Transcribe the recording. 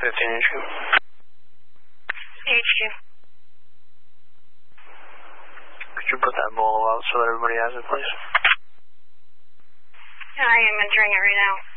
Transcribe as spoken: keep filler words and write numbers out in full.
fifteen H Q. H Q. Could you put that bolo out so that everybody has it, please? I am entering it right now.